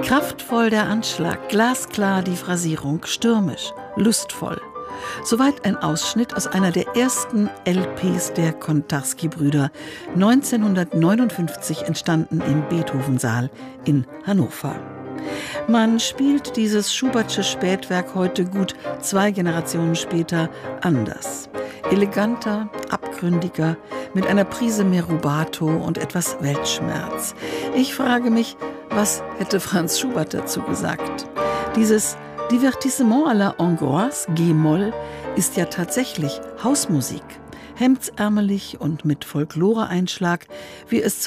Kraftvoll der Anschlag, glasklar die Phrasierung, stürmisch, lustvoll. Soweit ein Ausschnitt aus einer der ersten LPs der Kontarski-Brüder, 1959 entstanden im Beethovensaal in Hannover. Man spielt dieses Schubertsche Spätwerk heute gut 2 Generationen später anders. Eleganter, abgründiger, mit einer Prise mehr Rubato und etwas Weltschmerz. Ich frage mich, was hätte Franz Schubert dazu gesagt? Dieses Divertissement à la Hongroise, G-Moll, ist ja tatsächlich Hausmusik. Hemdsärmelig und mit Folklore-Einschlag, wie es